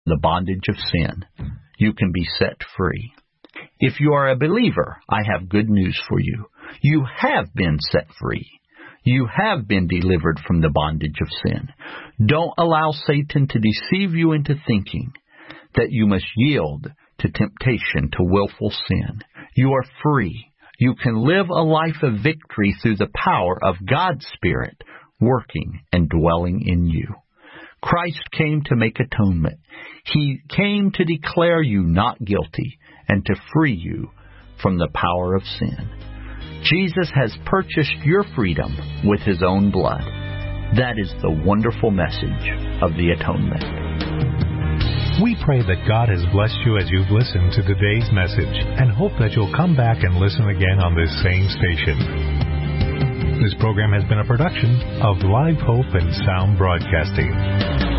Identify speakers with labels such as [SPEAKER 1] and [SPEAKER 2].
[SPEAKER 1] the bondage of sin. You can be set free. If you are a believer, I have good news for you. You have been set free. You have been delivered from the bondage of sin. Don't allow Satan to deceive you into thinking that you must yield to temptation, to willful sin. You are free. You can live a life of victory through the power of God's Spirit working and dwelling in you. Christ came to make atonement. He came to declare you not guilty and to free you from the power of sin. Jesus has purchased your freedom with His own blood. That is the wonderful message of the atonement.
[SPEAKER 2] We pray that God has blessed you as you've listened to today's message and hope that you'll come back and listen again on this same station. This program has been a production of Live Hope and Sound Broadcasting.